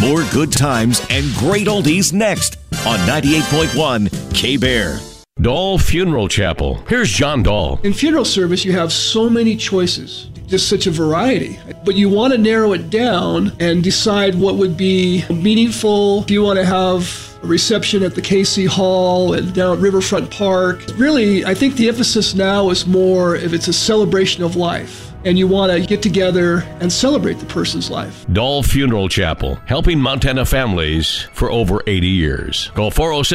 More good times and great oldies next on 98.1 K-Bear. Dahl Funeral Chapel. Here's John Dahl. In funeral service, you have so many choices, just such a variety. But you want to narrow it down and decide what would be meaningful. If you want to have a reception at the KC Hall and down at Riverfront Park, really, I think the emphasis now is more if it's a celebration of life. And you want to get together and celebrate the person's life. Dahl Funeral Chapel, helping Montana families for over 80 years. Call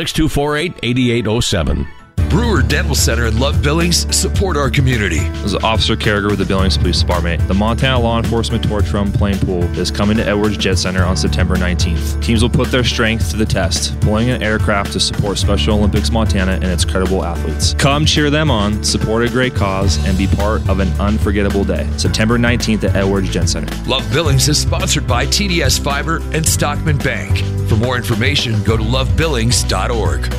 406-248-8807. Brewer Dental Center in Love Billings support our community. As an officer caregiver with the Billings Police Department, the Montana Law Enforcement Torch Run Plane Pool is coming to Edwards Jet Center on September 19th. Teams will put their strength to the test, pulling an aircraft to support Special Olympics Montana and its credible athletes. Come cheer them on, support a great cause, and be part of an unforgettable day. September 19th at Edwards Jet Center. Love Billings is sponsored by TDS Fiber and Stockman Bank. For more information, go to lovebillings.org.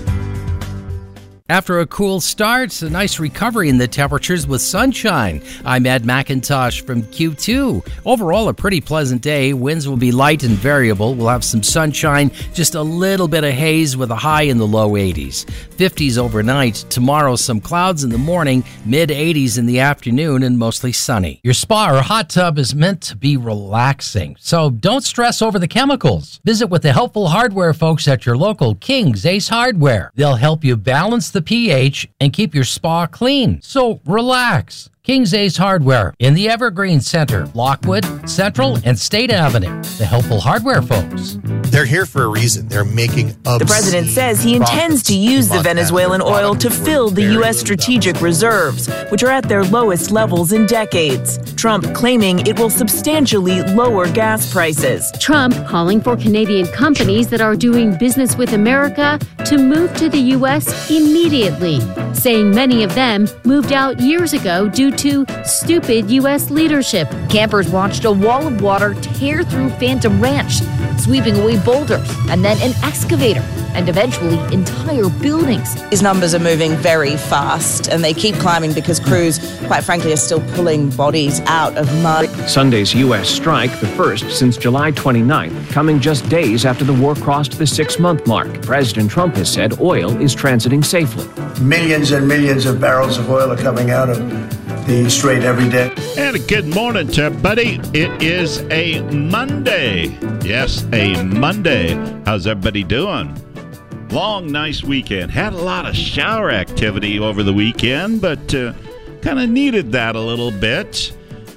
After a cool start, a nice recovery in the temperatures with sunshine. I'm Ed McIntosh from Q2. Overall, a pretty pleasant day. Winds will be light and variable. We'll have some sunshine, just a little bit of haze with a high in the low 80s. 50s overnight. Tomorrow, some clouds in the morning, mid-80s in the afternoon, and mostly sunny. Your spa or hot tub is meant to be relaxing, so don't stress over the chemicals. Visit with the helpful hardware folks at your local King's Ace Hardware. They'll help you balance the pH and keep your spa clean. So relax. King's Ace Hardware in the Evergreen Center, Lockwood, Central, and State Avenue. The helpful hardware folks. They're here for a reason. They're making The president says he intends to use the Venezuelan oil to fill the U.S. strategic reserves, which are at their lowest levels in decades. Trump claiming it will substantially lower gas prices. Trump calling for Canadian companies that are doing business with America to move to the U.S. immediately, saying many of them moved out years ago due to stupid U.S. leadership. Campers watched a wall of water tear through Phantom Ranch, sweeping away boulders, and then an excavator, and eventually entire buildings. These numbers are moving very fast, and they keep climbing because crews, quite frankly, are still pulling bodies out of mud. Sunday's U.S. strike, the first since July 29th, coming just days after the war crossed the 6-month mark. President Trump has said oil is transiting safely. Millions and millions of barrels of oil are coming out of the strait every day. And good morning to everybody. It is a Monday. Yes, a Monday. How's everybody doing? Long, nice weekend. Had a lot of shower activity over the weekend, but kind of needed that a little bit.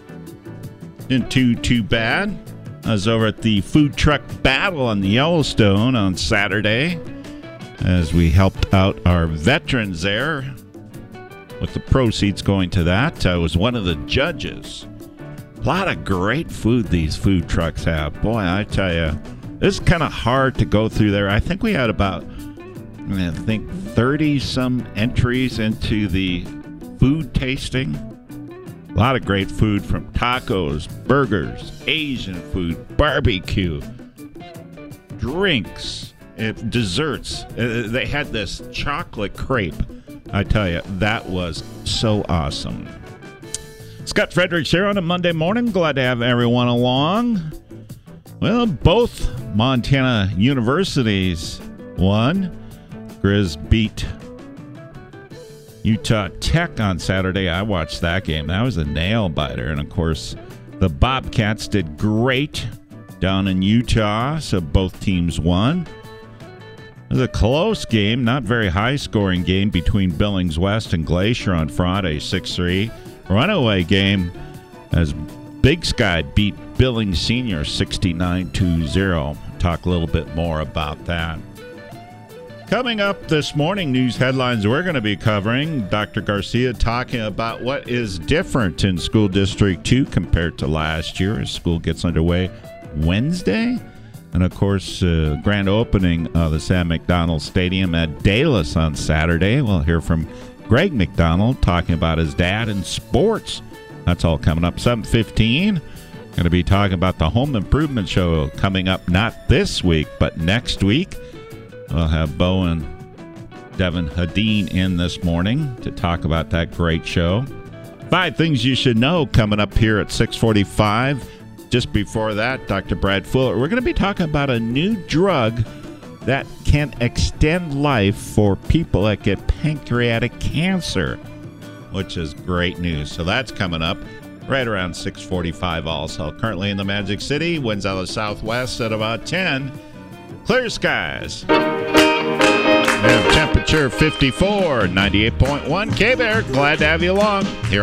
Didn't too bad. I was over at the food truck battle on the Yellowstone on Saturday as we helped out our veterans there with the proceeds going to that. I was one of the judges. A lot of great food these food trucks have. Boy, I tell you, it's kind of hard to go through there. I think we had about, 30-some entries into the food tasting. A lot of great food from tacos, burgers, Asian food, barbecue, drinks, desserts. They had this chocolate crepe. I tell you, that was so awesome. Scott Fredericks here on a Monday morning. Glad to have everyone along. Well, both Montana universities won. Grizz beat Utah Tech on Saturday. I watched that game. That was a nail-biter. And, of course, the Bobcats did great down in Utah, so both teams won. It was a close game, not very high-scoring game between Billings West and Glacier on Friday, 6-3. Runaway game as Big Sky beat Billings Senior 69-0. Talk a little bit more about that. Coming up this morning, news headlines we're going to be covering. Dr. Garcia talking about what is different in School District 2 compared to last year as school gets underway Wednesday. And, of course, grand opening of the Sam McDonald Stadium at Dallas on Saturday. We'll hear from Greg McDonald talking about his dad and sports. That's all coming up 7:15. Going to be talking about the Home Improvement Show coming up not this week, but next week. We'll have Bo and Devin Hadeen in this morning to talk about that great show. 5 things you should know coming up here at 6:45. just before that, Dr. Brad Fuller. We're going to be talking about a new drug that can extend life for people that get pancreatic cancer, which is great news. So that's coming up right around 6:45 also. Currently in the Magic City, winds out of the southwest at about 10. Clear skies. We have temperature 54, 98.1 K-Bear. Glad to have you along here.